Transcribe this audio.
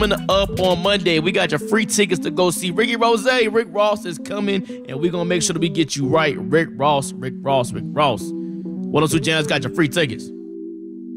coming up on Monday. We got your free tickets to go see Ricky Rose. Rick Ross is coming, and we're going to make sure that we get you right. Rick Ross. 102 Jams got your free tickets.